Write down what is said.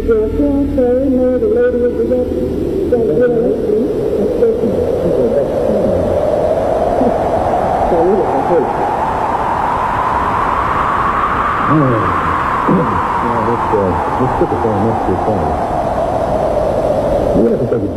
Yes, sorry, no, the lady was the Let's stick it there next to your father. You have to take it